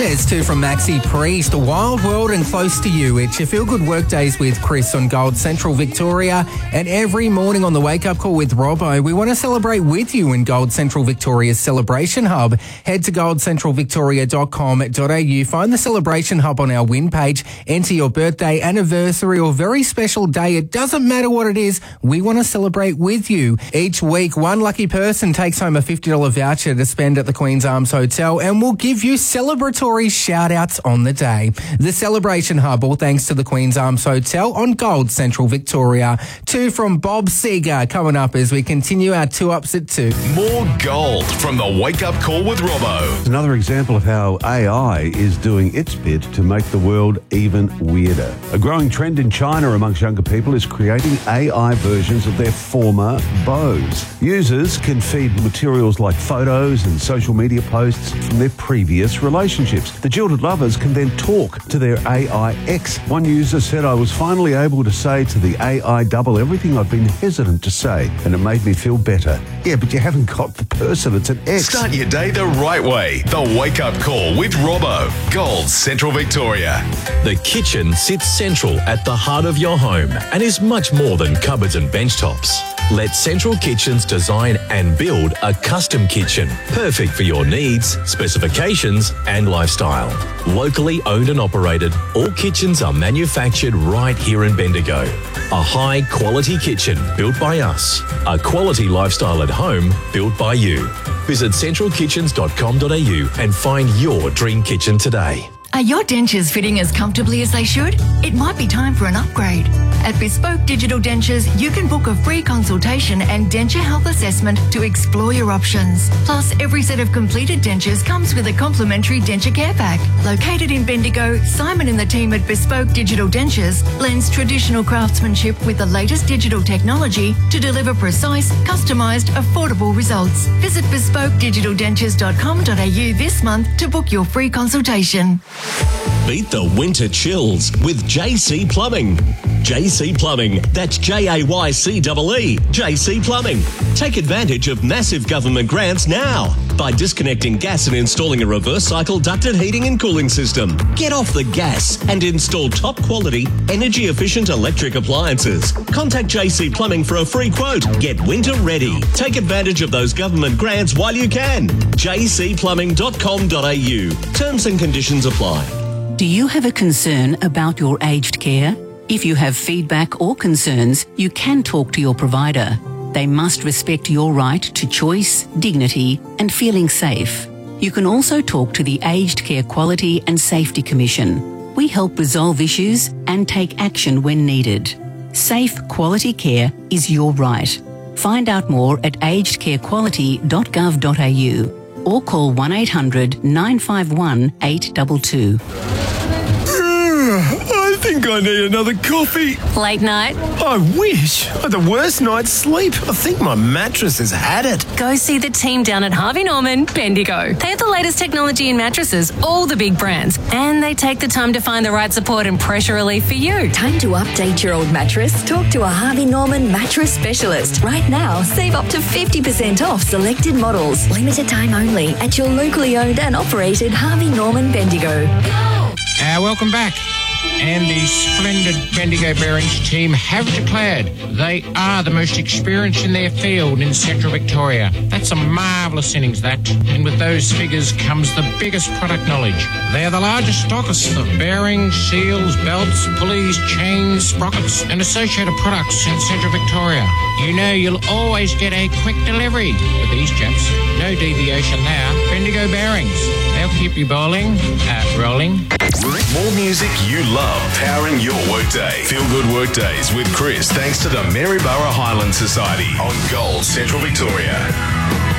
There's two from Maxi Priest, Wild World and Close to You. It's your Feel Good Workdays with Chris on Gold Central Victoria. And every morning on the Wake Up Call with Robbo, we want to celebrate with you in Gold Central Victoria's Celebration Hub. Head to goldcentralvictoria.com.au. Find the Celebration Hub on our win page. Enter your birthday, anniversary or very special day. It doesn't matter what it is. We want to celebrate with you. Each week, one lucky person takes home a $50 voucher to spend at the Queen's Arms Hotel, and we'll give you celebratory shout-outs on the day. The Celebration Hub, all thanks to the Queen's Arms Hotel on Gold Central Victoria. Two from Bob Seger coming up as we continue our two ups at 2. More gold from the Wake Up Call with Robbo. Another example of how AI is doing its bit to make the world even weirder. A growing trend in China amongst younger people is creating AI versions of their former beaux. Users can feed materials like photos and social media posts from their previous relationships. The jilted lovers can then talk to their AI ex. One user said, "I was finally able to say to the AI double everything I've been hesitant to say, and it made me feel better." Yeah, but you haven't got the person, it's an ex. Start your day the right way. The Wake Up Call with Robbo. Gold Central Victoria. The kitchen sits central at the heart of your home and is much more than cupboards and bench tops. Let Central Kitchens design and build a custom kitchen, perfect for your needs, specifications and lifestyle. Locally owned and operated, all kitchens are manufactured right here in Bendigo. A high quality kitchen built by us. A quality lifestyle at home built by you. Visit centralkitchens.com.au and find your dream kitchen today. Are your dentures fitting as comfortably as they should? It might be time for an upgrade. At Bespoke Digital Dentures, you can book a free consultation and denture health assessment to explore your options. Plus, every set of completed dentures comes with a complimentary denture care pack. Located in Bendigo, Simon and the team at Bespoke Digital Dentures blends traditional craftsmanship with the latest digital technology to deliver precise, customised, affordable results. Visit bespokedigitaldentures.com.au this month to book your free consultation. Beat the winter chills with JC Plumbing. JC Plumbing, that's JAYCEE, JC Plumbing. Take advantage of massive government grants now by disconnecting gas and installing a reverse cycle ducted heating and cooling system. Get off the gas and install top quality, energy efficient electric appliances. Contact JC Plumbing for a free quote. Get winter ready. Take advantage of those government grants while you can. jcplumbing.com.au. Terms and conditions apply. Do you have a concern about your aged care? If you have feedback or concerns, you can talk to your provider. They must respect your right to choice, dignity, and feeling safe. You can also talk to the Aged Care Quality and Safety Commission. We help resolve issues and take action when needed. Safe, quality care is your right. Find out more at agedcarequality.gov.au or call 1800 951 822. I think I need another coffee. Late night? I wish. I had the worst night's sleep. I think my mattress has had it. Go see the team down at Harvey Norman, Bendigo. They have the latest technology in mattresses, all the big brands, and they take the time to find the right support and pressure relief for you. Time to update your old mattress? Talk to a Harvey Norman mattress specialist. Right now, save up to 50% off selected models. Limited time only at your locally owned and operated Harvey Norman Bendigo. Welcome back. And the splendid Bendigo Bearings team have declared they are the most experienced in their field in Central Victoria. That's a marvellous innings, that. And with those figures comes the biggest product knowledge. They're the largest stockists of bearings, seals, belts, pulleys, chains, sprockets and associated products in Central Victoria. You know you'll always get a quick delivery with these chaps. No deviation there. Bendigo Bearings. They'll keep you rolling. More music you love, powering your workday. Feel Good Workdays with Chris, thanks to the Maryborough Highland Society on Gold Central Victoria.